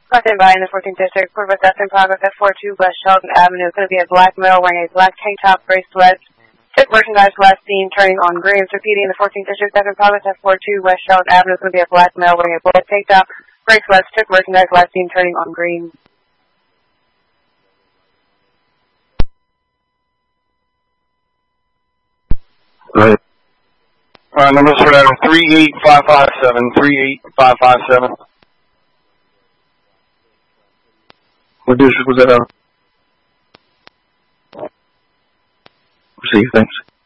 Crossing by in the 14th District, Port West in progress at 42 West Sheldon Avenue. It's going to be a black male wearing a black tank top, gray sweats. Took merchandise last seen turning on green. It's repeating in the 14th District, in progress at 42 West Sheldon Avenue. It's going to be a black male wearing a black tank top, gray sweats. Took merchandise last seen turning on green. Go ahead. Alright, numbers for that are 38557, 38557. What district was that out? Receive, thanks.